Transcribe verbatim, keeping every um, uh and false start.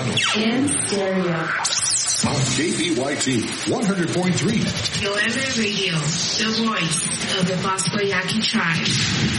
channel. In stereo. On K B Y T one hundred point three. Yoeme Radio, the voice of the Foscoyaki tribe.